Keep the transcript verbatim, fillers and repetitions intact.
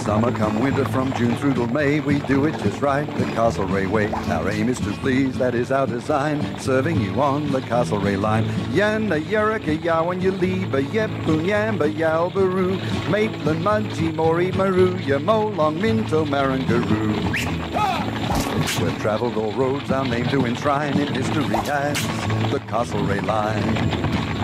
summer, come winter, from June through till May, we do it just right, the Castlereagh way. Our aim is to please, that is our design, serving you on the Castlereagh line. Yana, Yurika, Yawan, Yaliba, Yepun, Yamba, Yalbaroo, Maitland, Mudgee, Maury, Maru, Yamolong, Minto, Marangaroo. We've travelled all roads, our name to enshrine in history as the Castlereagh line.